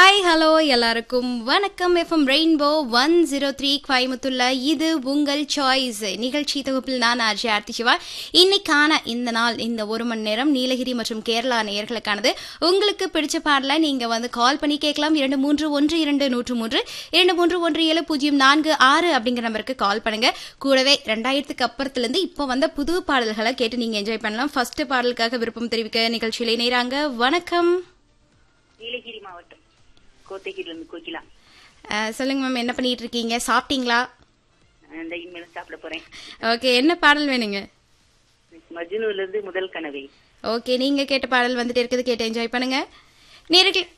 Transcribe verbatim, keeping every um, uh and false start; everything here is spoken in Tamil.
ஹாய் ஹலோ எல்லாருக்கும் வணக்கம். FM rainbow one zero three கோயமுத்தூர்ல இது உங்கள் சாய்ஸ் நிகழ்ச்சி தொகுப்பில் நான் ஆர்ஜே ஆர்த்தி சிவா. இன்னைக்கான இந்த நாள் இந்த ஒரு மணி நேரம் நீலகிரி மற்றும் கேரளா நேயர்களுக்கானது. உங்களுக்கு பிடிச்ச பாடலை நீங்க வந்து கால் பண்ணி கேட்கலாம். இரண்டு மூன்று ஒன்று இரண்டு நூற்று மூன்று இரண்டு மூன்று ஒன்று ஏழு பூஜ்ஜியம் நான்கு ஆறு அப்படிங்கிற நம்பருக்கு கால் பண்ணுங்க. கூடவே ரெண்டாயிரத்துக்கு அப்புறத்துல இருந்து இப்போ வந்த புது பாடல்களை கேட்டு நீங்க என்ஜாய் பண்ணலாம். ஃபர்ஸ்ட் பாடலுக்காக விருப்பம் தெரிவிக்க நிகழ்ச்சியில இணைறாங்க. வணக்கம். நீலகிரி மாவட்டம் கோத்தகிரிலிருந்து கோகிலா. சொல்லுங்க மேம், என்ன பண்ணிட்டு இருக்கீங்க? சாப்பிட்டீங்களா? சாப்பிட போறேன். ஓகே, என்ன பாடல் வேணுங்க? மஜ்னுல இருந்து முதல் கனவே. ஓகே, நீங்க கேட்ட பாடல் வந்துட்டு இருக்குது, கேட்டு என்ஜாய் பண்ணுங்க. நேயர்களே